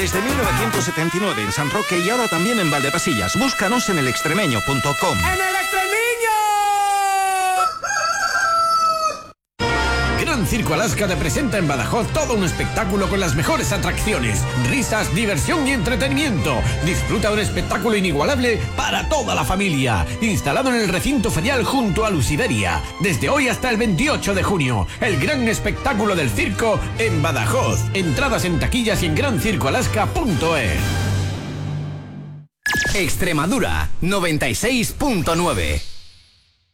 Desde 1979 en San Roque y ahora también en Valdepasillas. Búscanos en elextremeño.com. ¡En el Extremeño! Gran Circo Alaska te presenta en Badajoz todo un espectáculo con las mejores atracciones, risas, diversión y entretenimiento. Disfruta de un espectáculo inigualable para toda la familia, instalado en el recinto ferial junto a Lucideria. Desde hoy hasta el 28 de junio, el gran espectáculo del circo en Badajoz. Entradas en taquillas y en grancircoalaska.es. Extremadura 96.9.